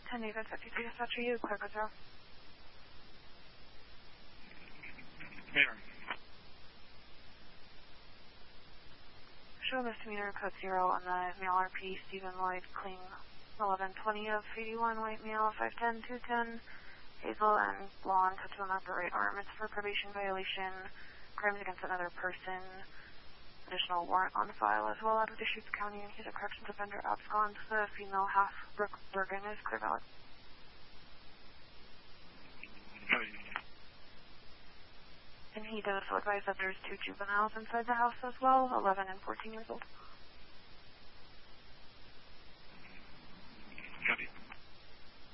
10 David 53 dispatcher, you, clear code 0. Here. Show misdemeanor code 0 on the male RP, Stephen Lloyd, clean 1120 of 81, white male, 5'10", 210, hazel and blonde, touch will not the right arm. It's for probation violation, crimes against another person, additional warrant on file as well out of Deschutes County, and he's a corrections offender abscond. The female half, Brooke Bergen, is clear valid. And he does advise that there's 2 juveniles inside the house as well, 11 and 14 years old.